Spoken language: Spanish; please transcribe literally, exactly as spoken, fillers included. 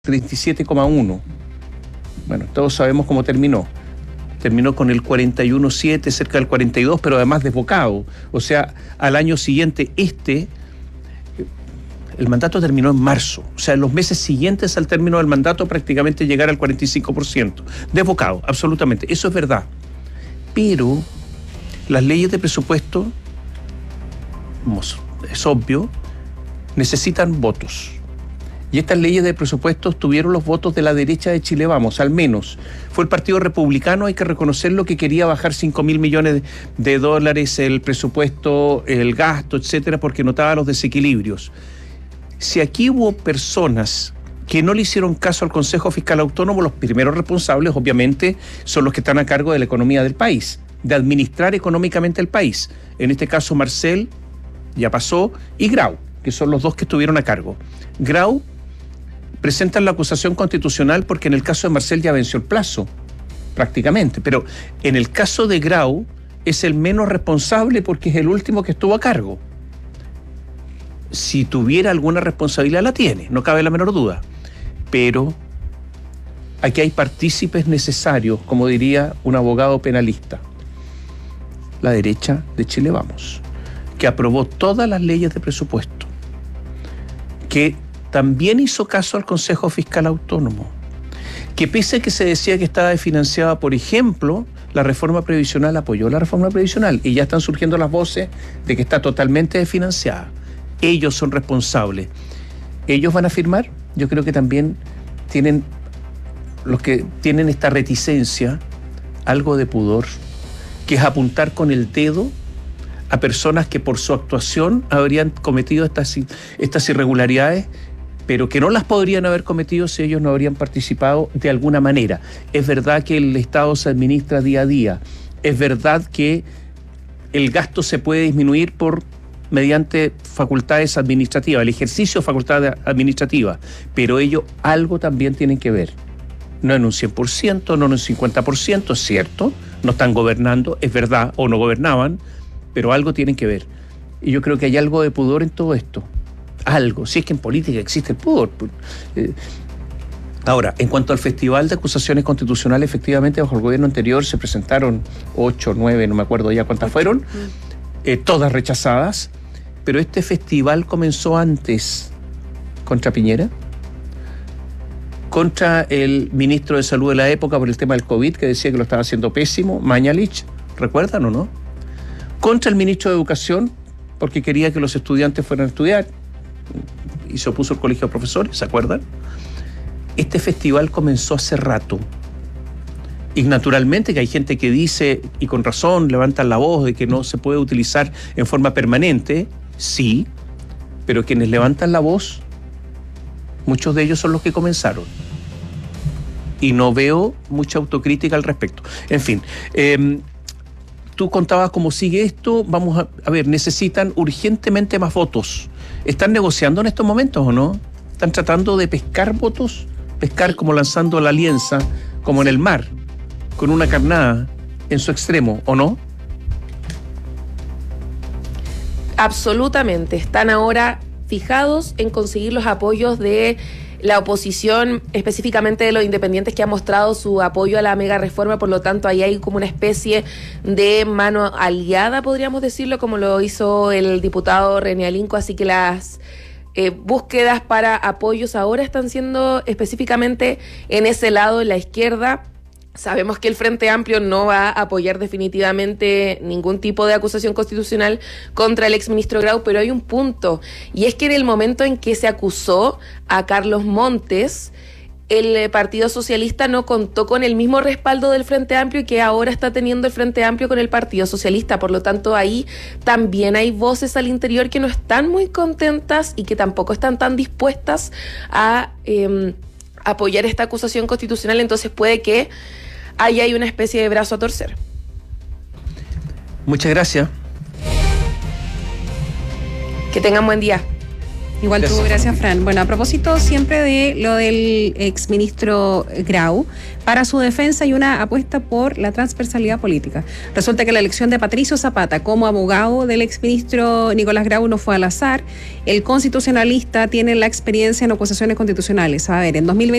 treinta y siete coma uno. Bueno, todos sabemos cómo terminó. Terminó con el cuarenta y uno coma siete, cerca del cuarenta y dos, pero además desbocado. O sea, al año siguiente, este, el mandato terminó en marzo. O sea, en los meses siguientes al término del mandato prácticamente llegar al cuarenta y cinco por ciento. Desbocado, absolutamente. Eso es verdad. Pero las leyes de presupuesto, es obvio, necesitan votos. Y estas leyes de presupuestos tuvieron los votos de la derecha de Chile Vamos, al menos. Fue el Partido Republicano, hay que reconocerlo, que quería bajar cinco mil millones de dólares el presupuesto, el gasto, etcétera, porque notaba los desequilibrios. Si aquí hubo personas que no le hicieron caso al Consejo Fiscal Autónomo, los primeros responsables, obviamente, son los que están a cargo de la economía del país, de administrar económicamente el país. En este caso, Marcel, ya pasó, y Grau, que son los dos que estuvieron a cargo. Grau presentan la acusación constitucional porque en el caso de Marcel ya venció el plazo, prácticamente. Pero en el caso de Grau es el menos responsable porque es el último que estuvo a cargo. Si tuviera alguna responsabilidad, la tiene, no cabe la menor duda. Pero aquí hay partícipes necesarios, como diría un abogado penalista. La derecha de Chile Vamos, que aprobó todas las leyes de presupuesto, que también hizo caso al Consejo Fiscal Autónomo, que pese a que se decía que estaba desfinanciada, por ejemplo, la reforma previsional, apoyó la reforma previsional y ya están surgiendo las voces de que está totalmente desfinanciada. Ellos son responsables. ¿Ellos van a firmar? Yo creo que también tienen, los que tienen esta reticencia, algo de pudor, que es apuntar con el dedo a personas que por su actuación habrían cometido estas, estas irregularidades, pero que no las podrían haber cometido si ellos no habrían participado de alguna manera. Es verdad que el Estado se administra día a día, es verdad que el gasto se puede disminuir por mediante facultades administrativas, el ejercicio de facultades administrativas, pero ellos algo también tienen que ver. No en un cien por ciento, no en un cincuenta por ciento, es cierto, no están gobernando, es verdad, o no gobernaban, pero algo tienen que ver. Y yo creo que hay algo de pudor en todo esto. Algo, si es que en política existe el pudor. Ahora, en cuanto al Festival de Acusaciones Constitucionales, efectivamente, bajo el gobierno anterior se presentaron ocho, nueve, no me acuerdo ya cuántas fueron, eh, todas rechazadas, pero este festival comenzó antes contra Piñera, contra el ministro de Salud de la época por el tema del COVID, que decía que lo estaba haciendo pésimo, Mañalich, ¿recuerdan o no? Contra el ministro de Educación, porque quería que los estudiantes fueran a estudiar, y se opuso el colegio de profesores, ¿se acuerdan? Este festival comenzó hace rato. Y naturalmente que hay gente que dice, y con razón levantan la voz de que no se puede utilizar en forma permanente, sí, pero quienes levantan la voz, muchos de ellos son los que comenzaron. Y no veo mucha autocrítica al respecto. En fin, eh, tú contabas cómo sigue esto. Vamos a, a ver, necesitan urgentemente más votos. ¿Están negociando en estos momentos o no? ¿Están tratando de pescar votos? Pescar como lanzando la lienza, como en el mar, con una carnada en su extremo, ¿o no? Absolutamente. Están ahora fijados en conseguir los apoyos de la oposición, específicamente de los independientes, que ha mostrado su apoyo a la mega reforma. Por lo tanto, ahí hay como una especie de mano aliada, podríamos decirlo, como lo hizo el diputado René Alinco. Así que las eh, búsquedas para apoyos ahora están siendo específicamente en ese lado, en la izquierda. Sabemos que el Frente Amplio no va a apoyar definitivamente ningún tipo de acusación constitucional contra el exministro Grau, pero hay un punto, y es que en el momento en que se acusó a Carlos Montes, el Partido Socialista no contó con el mismo respaldo del Frente Amplio que ahora está teniendo el Frente Amplio con el Partido Socialista. Por lo tanto, ahí también hay voces al interior que no están muy contentas y que tampoco están tan dispuestas a eh, apoyar esta acusación constitucional. Entonces puede que ahí hay una especie de brazo a torcer. Muchas gracias. Que tengan buen día. Igual tú, gracias, Fran. Bueno, a propósito siempre de lo del exministro Grau, para su defensa hay una apuesta por la transversalidad política. Resulta que la elección de Patricio Zapata como abogado del exministro Nicolás Grau no fue al azar. El constitucionalista tiene la experiencia en acusaciones constitucionales. A ver, en dos mil veinte